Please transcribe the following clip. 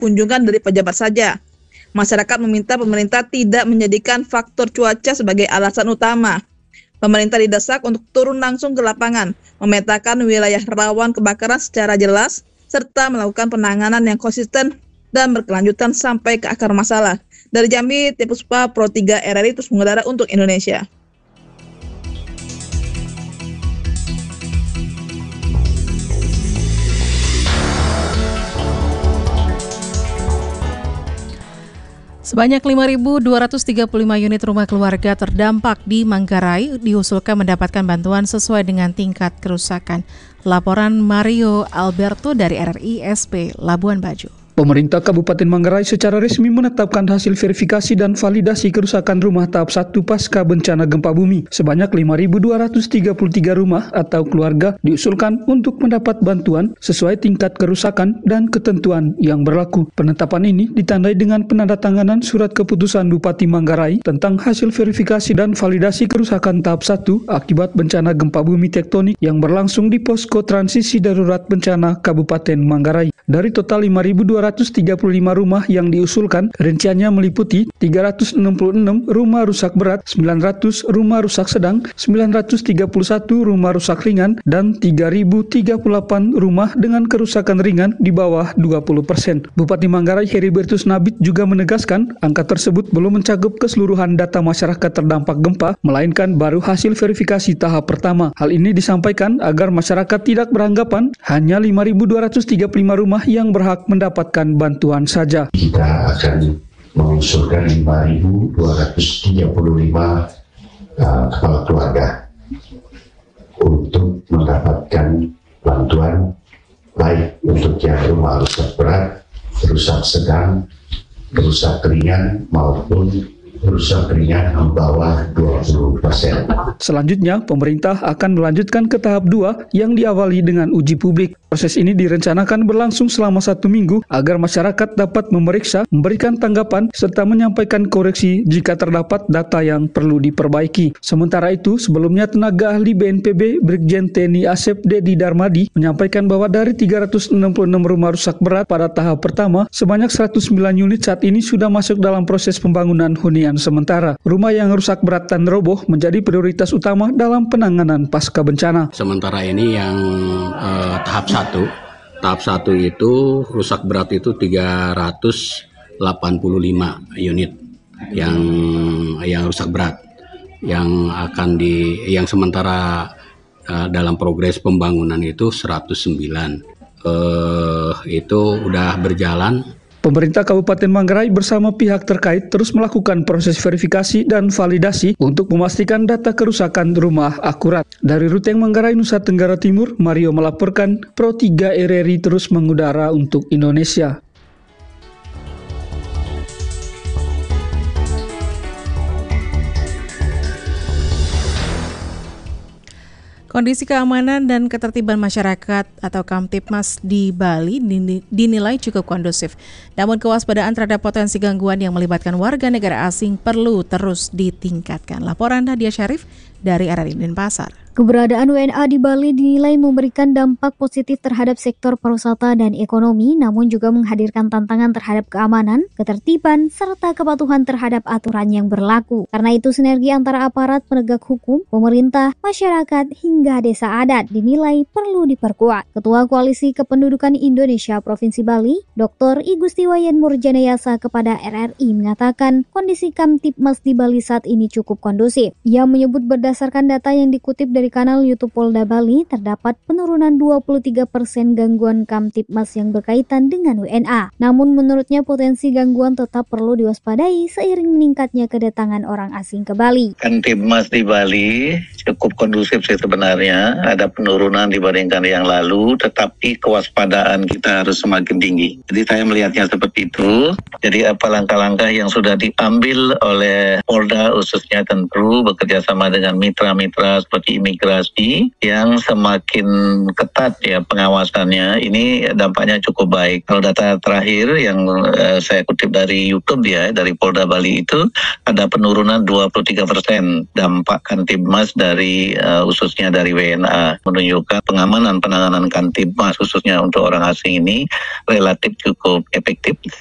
kunjungan dari pejabat saja. Masyarakat meminta pemerintah tidak menjadikan faktor cuaca sebagai alasan utama. Pemerintah didesak untuk turun langsung ke lapangan, memetakan wilayah rawan kebakaran secara jelas, serta melakukan penanganan yang konsisten dan berkelanjutan sampai ke akar masalah. Dari Jambi, Tia Puspa, Pro 3 RRI terus mengudara untuk Indonesia. Sebanyak 5.235 unit rumah keluarga terdampak di Manggarai diusulkan mendapatkan bantuan sesuai dengan tingkat kerusakan. Laporan Mario Alberto dari RRI SP Labuan Bajo. Pemerintah Kabupaten Manggarai secara resmi menetapkan hasil verifikasi dan validasi kerusakan rumah tahap 1 pasca bencana gempa bumi. Sebanyak 5.233 rumah atau keluarga diusulkan untuk mendapat bantuan sesuai tingkat kerusakan dan ketentuan yang berlaku. Penetapan ini ditandai dengan penandatanganan surat keputusan Bupati Manggarai tentang hasil verifikasi dan validasi kerusakan tahap 1 akibat bencana gempa bumi tektonik yang berlangsung di Posko Transisi Darurat Bencana Kabupaten Manggarai. Dari total 5.235 rumah yang diusulkan, rinciannya meliputi 366 rumah rusak berat, 900 rumah rusak sedang, 931 rumah rusak ringan, dan 3.038 rumah dengan kerusakan ringan di bawah 20%. Bupati Manggarai Heribertus Nabit juga menegaskan angka tersebut belum mencakup keseluruhan data masyarakat terdampak gempa, melainkan baru hasil verifikasi tahap pertama. Hal ini disampaikan agar masyarakat tidak beranggapan hanya 5.235 rumah yang berhak mendapatkan bantuan saja. Kita akan mengusulkan 5.235 kepala keluarga untuk mendapatkan bantuan, baik untuk yang rumah rusak berat, rusak sedang, rusak ringan maupun rusak ringan di bawah 20%. Selanjutnya, pemerintah akan melanjutkan ke tahap 2 yang diawali dengan uji publik. Proses ini direncanakan berlangsung selama 1 minggu agar masyarakat dapat memeriksa, memberikan tanggapan, serta menyampaikan koreksi jika terdapat data yang perlu diperbaiki. Sementara itu, sebelumnya tenaga ahli BNPB Brigjen TNI Asep Dedi Darmadi menyampaikan bahwa dari 366 rumah rusak berat pada tahap pertama, sebanyak 109 unit saat ini sudah masuk dalam proses pembangunan hunian sementara. Rumah yang rusak berat dan roboh menjadi prioritas utama dalam penanganan pasca bencana. Sementara ini yang tahap 1 itu rusak berat itu 385 unit yang rusak berat, yang sementara dalam progres pembangunan itu 109. Itu udah berjalan. Pemerintah Kabupaten Manggarai bersama pihak terkait terus melakukan proses verifikasi dan validasi untuk memastikan data kerusakan rumah akurat. Dari Ruteng Manggarai, Nusa Tenggara Timur, Mario melaporkan, Pro 3 RRI terus mengudara untuk Indonesia. Kondisi keamanan dan ketertiban masyarakat atau Kamtibmas di Bali dinilai cukup kondusif. Namun kewaspadaan terhadap potensi gangguan yang melibatkan warga negara asing perlu terus ditingkatkan. Laporan Nadia Syarif dari RRI Denpasar. Keberadaan WNA di Bali dinilai memberikan dampak positif terhadap sektor pariwisata dan ekonomi, namun juga menghadirkan tantangan terhadap keamanan, ketertiban, serta kepatuhan terhadap aturan yang berlaku. Karena itu sinergi antara aparat penegak hukum, pemerintah, masyarakat, hingga desa adat dinilai perlu diperkuat. Ketua Koalisi Kependudukan Indonesia Provinsi Bali, Dr. I Gustiwayan Murjanayasa kepada RRI mengatakan kondisi Kamtibmas di Bali saat ini cukup kondusif. Ia menyebut berdasarkan data yang dikutip dari kanal YouTube Polda Bali, terdapat penurunan 23% gangguan Kamtibmas yang berkaitan dengan WNA. Namun menurutnya potensi gangguan tetap perlu diwaspadai seiring meningkatnya kedatangan orang asing ke Bali. Kamtibmas di Bali cukup kondusif sih sebenarnya, ada penurunan dibandingkan yang lalu, tetapi kewaspadaan kita harus semakin tinggi. Jadi saya melihatnya seperti itu. Jadi apa langkah-langkah yang sudah diambil oleh Polda khususnya tentu bekerja sama dengan mitra-mitra seperti imigrasi yang semakin ketat ya pengawasannya, ini dampaknya cukup baik. Kalau data terakhir yang saya kutip dari YouTube ya, dari Polda Bali itu ada penurunan 23% dampak Kantibmas dari khususnya dari WNA, menunjukkan pengamanan penanganan Kantibmas khususnya untuk orang asing ini relatif cukup efektif.